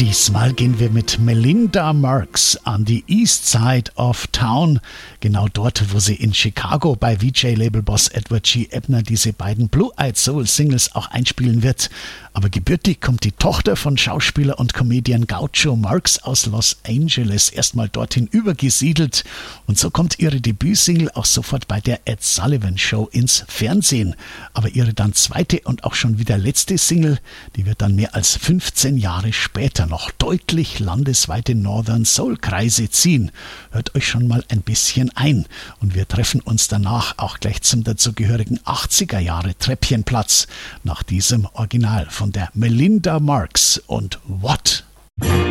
Diesmal gehen wir mit Melinda Marks an die East Side of Town, genau dort, wo sie in Chicago bei VJ-Labelboss Edward G. Ebner diese beiden Blue-Eyed Soul-Singles auch einspielen wird. Aber gebürtig kommt die Tochter von Schauspieler und Comedian Groucho Marx aus Los Angeles erstmal dorthin übergesiedelt. Und so kommt ihre Debütsingle auch sofort bei der Ed Sullivan Show ins Fernsehen. Aber ihre dann zweite und auch schon wieder letzte Single, die wird dann mehr als 15 Jahre später noch deutlich landesweite Northern Soul Kreise ziehen. Hört euch schon mal ein bisschen ein. Und wir treffen uns danach auch gleich zum dazugehörigen 80er Jahre Treppchenplatz nach diesem Original von der Melinda Marks und What?